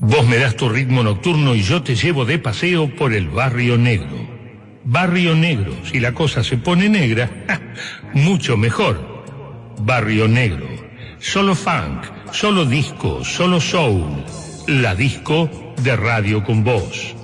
Vos me das tu ritmo nocturno y yo te llevo de paseo por el Barrio Negro. Barrio Negro, si la cosa se pone negra, mucho mejor. Barrio Negro, solo funk, solo disco, solo soul. La disco de Radio con Vos.